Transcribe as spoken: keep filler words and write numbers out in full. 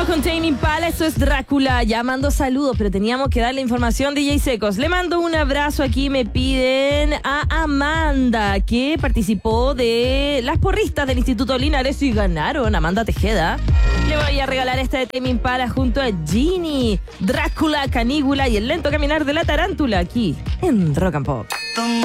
Seguimos con Tame Impala, esto es Drácula. Ya mando saludos, pero teníamos que darle información D J Secos. Le mando un abrazo aquí, me piden a Amanda, que participó de las porristas del Instituto Linares y ganaron. Amanda Tejeda. Le voy a regalar esta de Tame Impala junto a Ginny, Drácula, Canígula y el lento caminar de la tarántula aquí en Rock and Pop.